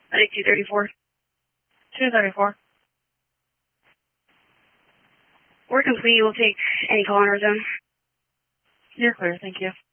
I think 234. 234. We're complete. We'll take any call on our zone. You're clear. Thank you.